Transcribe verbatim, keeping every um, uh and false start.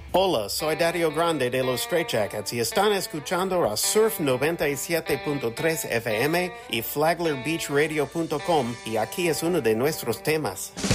Hola, soy Dario Grande de los Straight Jackets y están escuchando a Surf noventa y siete punto tres F M y Flagler Beach Radio punto com y aquí es uno de nuestros temas.